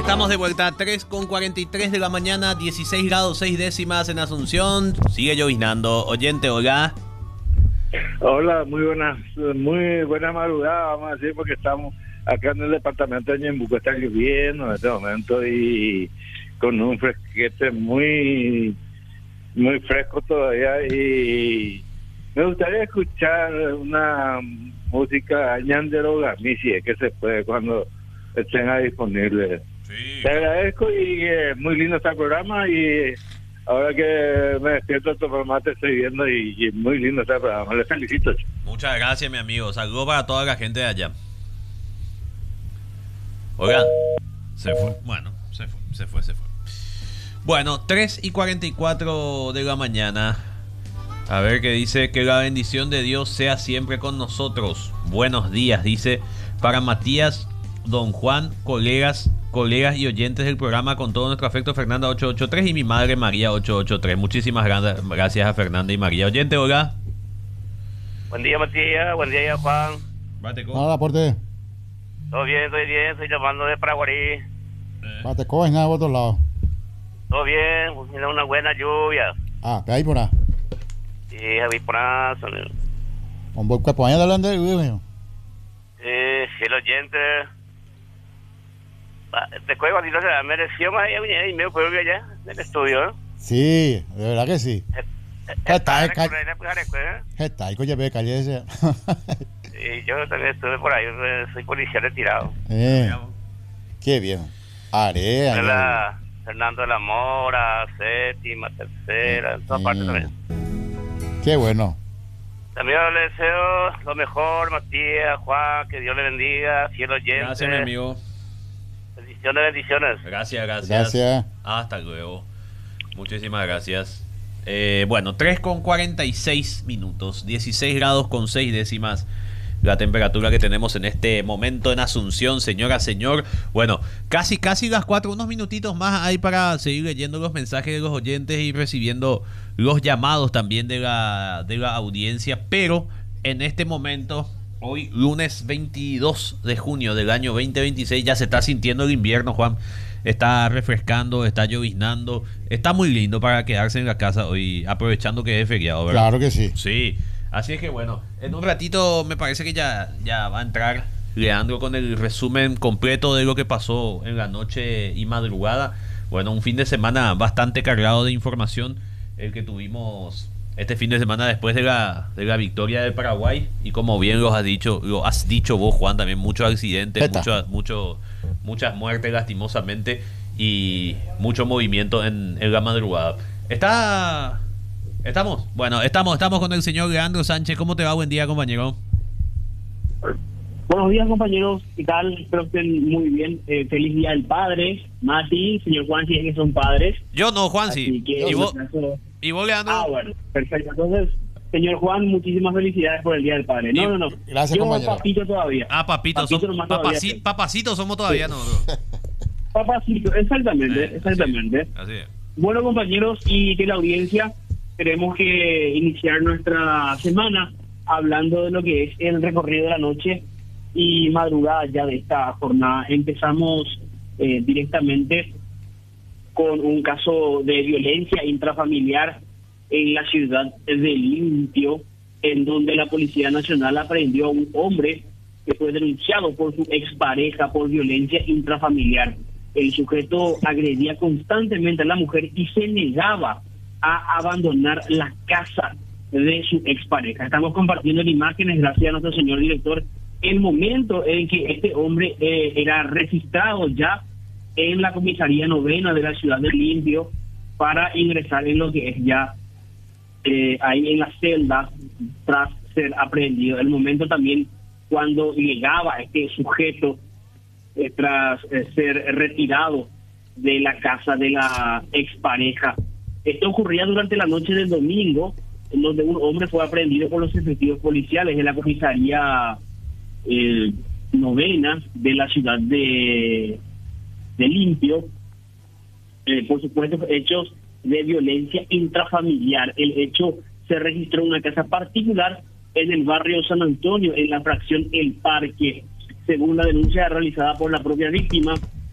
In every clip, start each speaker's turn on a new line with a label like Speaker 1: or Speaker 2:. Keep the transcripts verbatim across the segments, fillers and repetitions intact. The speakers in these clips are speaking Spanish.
Speaker 1: Estamos de vuelta a tres con cuarenta y tres de la mañana, dieciséis grados seis décimas en Asunción. Sigue lloviznando. Oyente, hola.
Speaker 2: Hola, muy buenas, muy buena madrugada, vamos a decir, porque estamos acá en el departamento de Ñembucú, está lloviendo en este momento y con un fresquete muy, muy fresco todavía, y me gustaría escuchar una música ñandero gamisi, que se puede cuando estén disponible. Sí. Te agradezco y eh, muy lindo este programa, y ahora que me despierto este programa te estoy viendo y, y muy lindo este programa. Les felicito.
Speaker 1: Muchas gracias, mi amigo. Saludos para toda la gente de allá. Oigan, se fue. Bueno, se fue, se fue, se fue. Bueno, tres y cuarenta y cuatro de la mañana. A ver qué dice. Que la bendición de Dios sea siempre con nosotros. Buenos días, dice. Para Matías, Don Juan, colegas, colegas y oyentes del programa, con todo nuestro afecto, Fernanda ocho ocho tres y mi madre María ocho ocho tres. Muchísimas gracias a Fernanda y María. Oyente, hola.
Speaker 3: Buen día, Matías. Buen día, Juan.
Speaker 1: Bateco.
Speaker 4: Hola, aporte.
Speaker 3: Todo bien, estoy bien. Estoy llamando de Paraguarí.
Speaker 1: Eh.
Speaker 4: Bateco es nada por otro lado.
Speaker 3: Todo bien. Mira, una buena lluvia.
Speaker 4: Ah, ¿qué hay por ahí?
Speaker 3: Sí, Javi Prazo.
Speaker 4: Un buen cuerpo. ¿Añade hablando de video?
Speaker 3: Eh, el oyente. Te cuelgo, si no se la mereció más allá y medio pueblo allá en el estudio, ¿eh?
Speaker 4: Sí, de verdad que sí. Está ahí, está ahí, coño, cállese.
Speaker 3: Sí, yo también estuve por ahí, soy policía retirado.
Speaker 4: Eh, qué bien. Haré.
Speaker 3: La, Fernando de la Mora, séptima, tercera, en todas
Speaker 4: eh,
Speaker 3: partes también.
Speaker 4: Qué bueno.
Speaker 3: También le deseo lo mejor, Matías, Juan, que Dios le bendiga, cielo oyente.
Speaker 1: Gracias, mi amigo.
Speaker 3: Bendiciones, bendiciones.
Speaker 1: Gracias, gracias.
Speaker 4: Gracias.
Speaker 1: Hasta luego. Muchísimas gracias. Eh, bueno, tres con cuarenta y seis minutos, dieciséis grados con seis décimas la temperatura que tenemos en este momento en Asunción, señora, señor. Bueno, casi, casi las cuatro, unos minutitos más hay para seguir leyendo los mensajes de los oyentes y recibiendo los llamados también de la, de la audiencia, pero en este momento, hoy lunes veintidós de junio del año veinte veintiséis, ya se está sintiendo el invierno, Juan. Está refrescando, está lloviznando, está muy lindo para quedarse en la casa hoy, aprovechando que es feriado, ¿verdad?
Speaker 4: Claro que sí.
Speaker 1: Sí, así es que bueno, en un ratito me parece que ya, ya va a entrar Leandro con el resumen completo de lo que pasó en la noche y madrugada. Bueno, un fin de semana bastante cargado de información el que tuvimos este fin de semana después de la, de la victoria del Paraguay, y como bien lo has dicho, lo has dicho vos, Juan, también muchos accidentes, mucho, mucho, muchas muertes lastimosamente y mucho movimiento en, en la madrugada. Está, estamos, bueno, estamos, estamos con el señor Leandro Sánchez. ¿Cómo te va? Buen día, compañero.
Speaker 5: Buenos días, compañeros. ¿Qué tal? Espero que estén muy bien. Eh, feliz Día del Padre. Mati, señor Juan, si es que son padres.
Speaker 1: Yo no, Juan, sí.
Speaker 5: Que,
Speaker 1: ¿Y vos,
Speaker 5: caso...
Speaker 1: ¿Y vos, Leandro?
Speaker 5: Ah, bueno, perfecto. Entonces, señor Juan, muchísimas felicidades por el Día del Padre. No,
Speaker 1: y...
Speaker 5: no, no.
Speaker 4: Gracias,
Speaker 5: Yo
Speaker 4: compañero.
Speaker 5: papito todavía.
Speaker 1: Ah, papito.
Speaker 5: Papito,
Speaker 1: Som...
Speaker 5: todavía
Speaker 1: Papaci...
Speaker 5: sí.
Speaker 1: Papacito somos todavía,
Speaker 5: sí.
Speaker 1: nosotros.
Speaker 5: Papacito, exactamente,
Speaker 1: Eh,
Speaker 5: exactamente.
Speaker 1: Así es. Así es.
Speaker 5: Bueno, compañeros, y que la audiencia, tenemos que iniciar nuestra semana hablando de lo que es el recorrido de la noche y madrugada ya de esta jornada. Empezamos eh, directamente con un caso de violencia intrafamiliar en la ciudad de Limpio, en donde la Policía Nacional aprehendió a un hombre que fue denunciado por su expareja por violencia intrafamiliar. El sujeto agredía constantemente a la mujer y se negaba a abandonar la casa de su expareja. Estamos compartiendo en imágenes, gracias a nuestro señor director, el momento en que este hombre eh, era registrado ya en la comisaría novena de la ciudad de Limpio para ingresar en lo que es ya eh, ahí en la celda tras ser aprehendido. El momento también cuando llegaba este sujeto eh, tras eh, ser retirado de la casa de la expareja. Esto ocurría durante la noche del domingo, en donde un hombre fue aprehendido por los efectivos policiales en la comisaría eh, novena de la ciudad de, de Limpio. Eh, por supuesto, hechos de violencia intrafamiliar. El hecho se registró en una casa particular en el barrio San Antonio, en la fracción El Parque. Según la denuncia realizada por la propia víctima,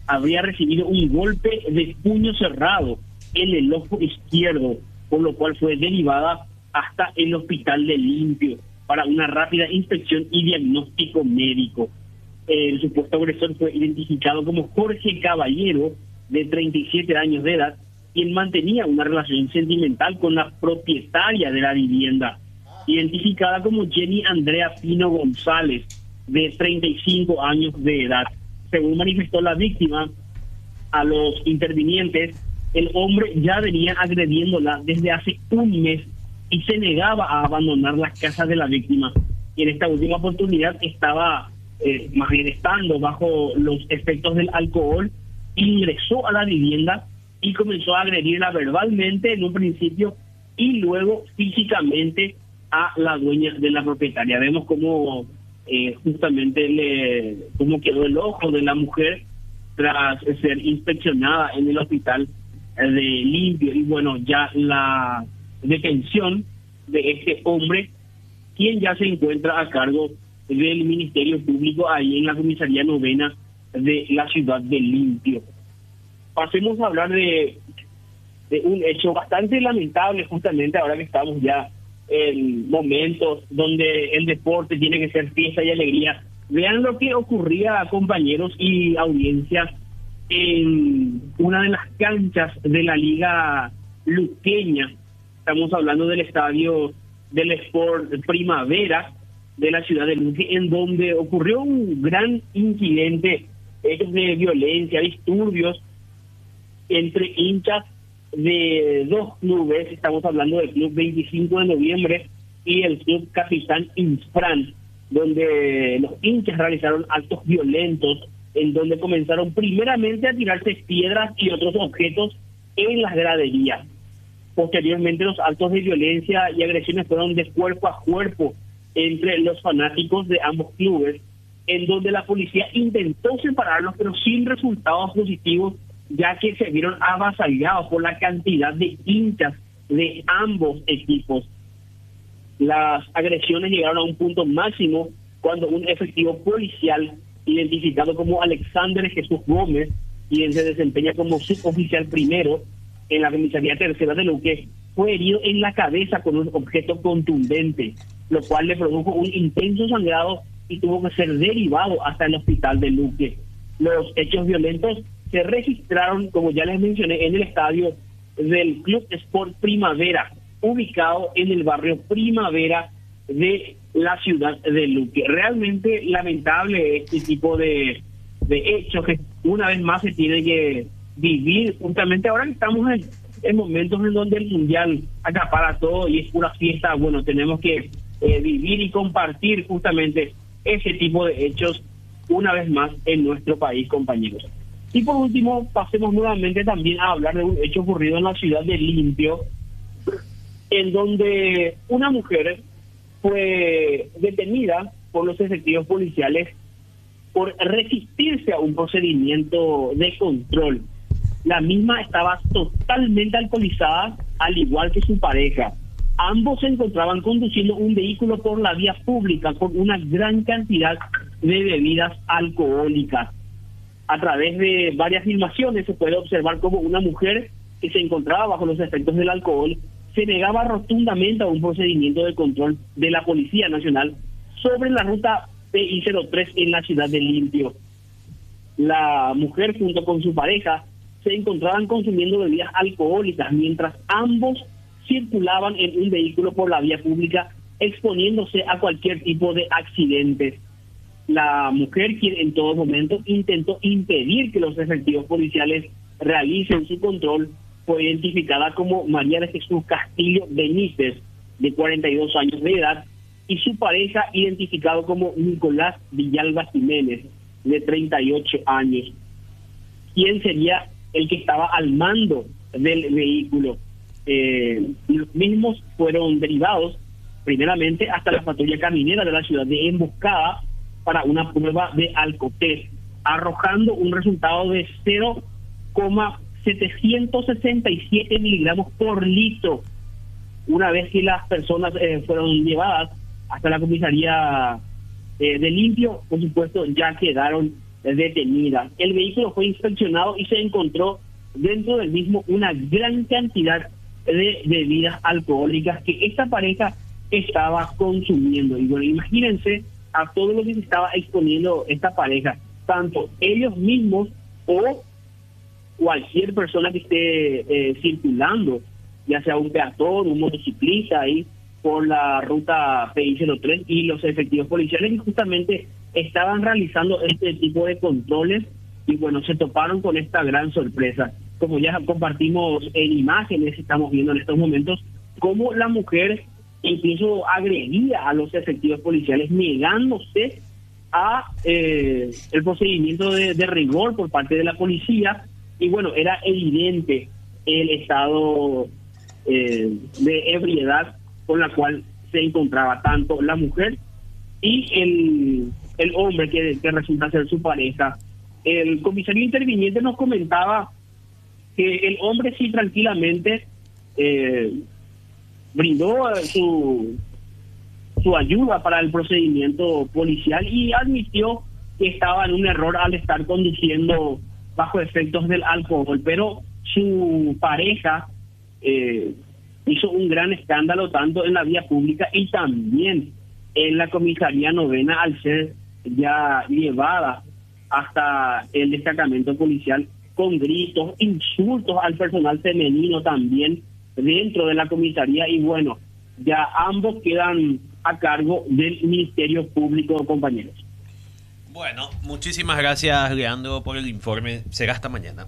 Speaker 5: habría recibido un golpe de puño cerrado en el ojo izquierdo, por lo cual fue derivada hasta el hospital de Limpio para una rápida inspección y diagnóstico médico. El supuesto agresor fue identificado como Jorge Caballero, de treinta y siete años de edad, quien mantenía una relación sentimental con la propietaria de la vivienda, identificada como Jenny Andrea Pino González, de treinta y cinco años de edad. Según manifestó la víctima a los intervinientes, el hombre ya venía agrediéndola desde hace un mes y se negaba a abandonar las casas de la víctima. Y en esta última oportunidad estaba, eh, más bien estando bajo los efectos del alcohol, ingresó a la vivienda y comenzó a agredirla verbalmente en un principio y luego físicamente a la dueña de la propietaria. Vemos cómo eh, justamente le, cómo quedó el ojo de la mujer tras ser inspeccionada en el hospital de Limpio, y bueno, ya la detención de este hombre, quien ya se encuentra a cargo del Ministerio Público ahí en la comisaría novena de la ciudad de Limpio. Pasemos a hablar de, de un hecho bastante lamentable, justamente ahora que estamos ya en momentos donde el deporte tiene que ser fiesta y alegría. Vean lo que ocurría, compañeros y audiencias, en una de las canchas de la Liga Luqueña. Estamos hablando del estadio del Sport Primavera de la ciudad de Luque, en donde ocurrió un gran incidente, hechos de violencia, disturbios entre hinchas de dos clubes. Estamos hablando del Club veinticinco de noviembre y el Club Capitán Infran, donde los hinchas realizaron actos violentos, en donde comenzaron primeramente a tirarse piedras y otros objetos en las graderías. Posteriormente, los actos de violencia y agresiones fueron de cuerpo a cuerpo entre los fanáticos de ambos clubes, en donde la policía intentó separarlos, pero sin resultados positivos, ya que se vieron avasallados por la cantidad de hinchas de ambos equipos. Las agresiones llegaron a un punto máximo cuando un efectivo policial identificado como Alexander Jesús Gómez, quien se desempeña como suboficial primero en la comisaría tercera de Luque, fue herido en la cabeza con un objeto contundente, lo cual le produjo un intenso sangrado y tuvo que ser derivado hasta el hospital de Luque. Los hechos violentos se registraron, como ya les mencioné, en el estadio del Club Sport Primavera, ubicado en el barrio Primavera de la ciudad de Luque. Realmente lamentable este tipo de, de hechos que una vez más se tiene que vivir, justamente ahora que estamos en, en momentos en donde el mundial acapara todo y es pura fiesta. Bueno, tenemos que eh, vivir y compartir justamente ese tipo de hechos una vez más en nuestro país, compañeros. Y por último, pasemos nuevamente también a hablar de un hecho ocurrido en la ciudad de Limpio, en donde una mujer fue detenida por los efectivos policiales por resistirse a un procedimiento de control. La misma estaba totalmente alcoholizada, al igual que su pareja. Ambos se encontraban conduciendo un vehículo por la vía pública con una gran cantidad de bebidas alcohólicas. A través de varias filmaciones se puede observar cómo una mujer que se encontraba bajo los efectos del alcohol se negaba rotundamente a un procedimiento de control de la Policía Nacional sobre la ruta P I cero tres en la ciudad de Limpio. La mujer junto con su pareja se encontraban consumiendo bebidas alcohólicas mientras ambos circulaban en un vehículo por la vía pública, exponiéndose a cualquier tipo de accidentes. La mujer, quien en todo momento intentó impedir que los efectivos policiales realicen su control, fue identificada como María de Jesús Castillo Benítez, de cuarenta y dos años de edad, y su pareja identificado como Nicolás Villalba Jiménez, de treinta y ocho años, quien sería el que estaba al mando del vehículo. Eh, los mismos fueron derivados primeramente hasta la patrulla caminera de la ciudad de Emboscada para una prueba de alcotest, arrojando un resultado de cero coma setecientos sesenta y siete miligramos por litro. Una vez que las personas eh, fueron llevadas hasta la comisaría eh, de Limpio, por supuesto, ya quedaron detenidas. El vehículo fue inspeccionado y se encontró dentro del mismo una gran cantidad de bebidas alcohólicas que esta pareja estaba consumiendo. Y bueno, imagínense a todo lo que se estaba exponiendo esta pareja, tanto ellos mismos o cualquier persona que esté eh, circulando, ya sea un peatón, un motociclista ahí por la ruta P I cero tres, y los efectivos policiales que justamente estaban realizando este tipo de controles, y bueno, se toparon con esta gran sorpresa. Como ya compartimos en imágenes, estamos viendo en estos momentos cómo la mujer incluso agredía a los efectivos policiales, negándose a eh, el procedimiento de, de rigor por parte de la policía. Y bueno, era evidente el estado eh, de ebriedad con la cual se encontraba tanto la mujer y el, el hombre que, que resulta ser su pareja. El comisario interviniente nos comentaba que el hombre sí tranquilamente eh, brindó su, su ayuda para el procedimiento policial y admitió que estaba en un error al estar conduciendo bajo efectos del alcohol, pero su pareja eh, hizo un gran escándalo tanto en la vía pública y también en la comisaría novena, al ser ya llevada hasta el destacamento policial con gritos, insultos al personal femenino también dentro de la comisaría. Y bueno, ya ambos quedan a cargo del Ministerio Público, compañeros.
Speaker 1: Bueno, muchísimas gracias, Leandro, por el informe. Será hasta mañana.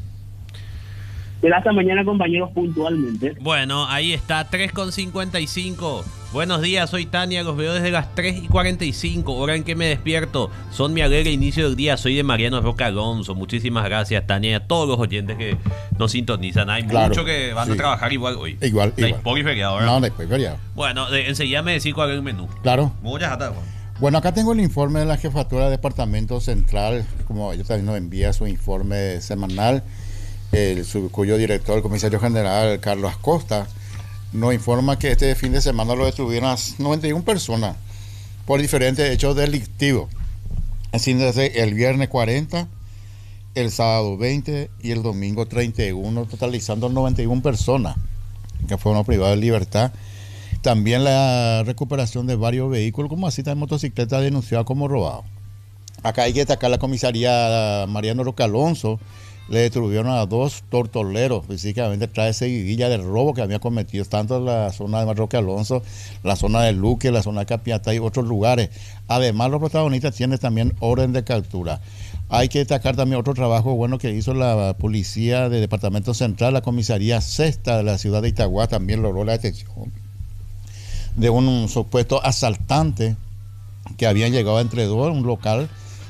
Speaker 5: Será hasta mañana, compañeros, puntualmente.
Speaker 1: Bueno, ahí está, tres con cincuenta y cinco. Buenos días, soy Tania, los veo desde las tres y cuarenta y cinco, hora en que me despierto. Son mi alegre inicio del día, soy de Mariano Roca Alonso. Muchísimas gracias, Tania, y a todos los oyentes que nos sintonizan. Hay claro, muchos que van sí. a trabajar igual hoy.
Speaker 4: Igual,
Speaker 1: de
Speaker 4: igual.
Speaker 1: Y feriado, ¿verdad?
Speaker 4: No, después feriado.
Speaker 1: Bueno, de, enseguida me decís cuál es el menú.
Speaker 4: Claro.
Speaker 1: Muchas gracias.
Speaker 4: Bueno, acá tengo el informe de la Jefatura de Departamento Central, como ellos también nos envía su informe semanal, el, su, cuyo director, el comisario general Carlos Acosta, nos informa que este fin de semana lo detuvieron a noventa y una personas por diferentes hechos delictivos. Así desde el viernes cuarenta, el sábado veinte y el domingo treinta y uno, totalizando noventa y una personas que fueron privadas de libertad. También la recuperación de varios vehículos, como así también motocicletas denunciadas como robados. Acá hay que destacar la comisaría Mariano Roca Alonso. Le detuvieron a dos tortoleros, físicamente trae seguidilla de robo que había cometido tanto en la zona de Roque Alonso, la zona de Luque, la zona de Capiatá y otros lugares. Además, los protagonistas tienen también orden de captura. Hay que destacar también otro trabajo bueno que hizo la policía del Departamento Central, la comisaría sexta de la ciudad de Itagua, también logró la detención de un supuesto asaltante que había llegado entre dos a un local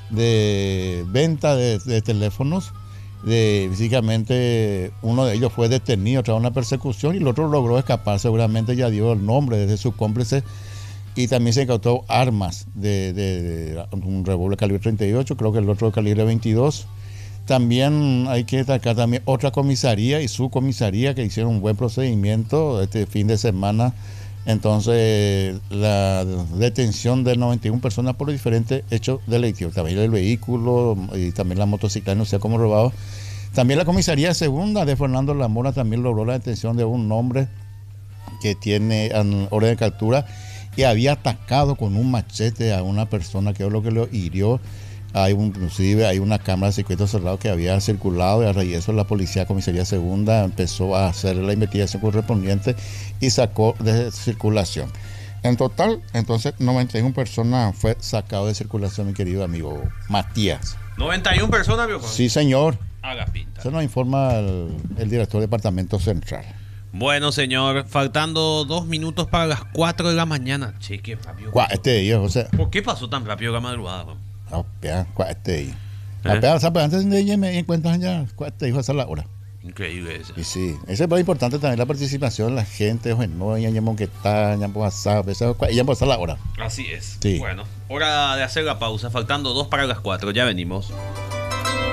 Speaker 4: de venta de, de teléfonos. De, básicamente uno de ellos fue detenido tras una persecución y el otro logró escapar. Seguramente ya dio el nombre desde su cómplice, y también se incautó armas de, de, de un revólver calibre treinta y ocho, creo que el otro de calibre veintidós. También hay que destacar también otra comisaría y su comisaría que hicieron un buen procedimiento este fin de semana. Entonces, la detención de noventa y una personas por diferentes hechos delictivos, también el vehículo y también la motocicleta, no sé cómo robado. También la comisaría segunda de Fernando Lamora también logró la detención de un hombre que tiene orden de captura y había atacado con un machete a una persona, que es lo que lo hirió. Hay un, inclusive hay una cámara de circuito cerrado que había circulado, y a raíz de eso la policía comisaría segunda empezó a hacer la investigación correspondiente y sacó de circulación. En total, entonces, noventa y una personas fue sacado de circulación, mi querido amigo Matías.
Speaker 1: ¿noventa y una personas, viejo?
Speaker 4: Sí, señor.
Speaker 1: Haga pinta.
Speaker 4: Eso nos informa el, el director del Departamento Central.
Speaker 1: Bueno, señor, faltando dos minutos para las cuatro de la mañana. Che, qué rápido.
Speaker 4: Este día, o sea.
Speaker 1: ¿Por qué pasó tan rápido la madrugada?
Speaker 4: No, pea, este día. ¿Eh? Pea, ¿sabes? Antes de irme me encuentras ya, este hijo, esa la hora.
Speaker 1: Increíble eso.
Speaker 4: Y sí, eso es muy importante también, la participación de la gente, oye, no, ya ya que está, ya WhatsApp, ya pasar la hora.
Speaker 1: Así es.
Speaker 4: Sí.
Speaker 1: Bueno, hora de hacer la pausa, faltando dos para las cuatro, ya venimos.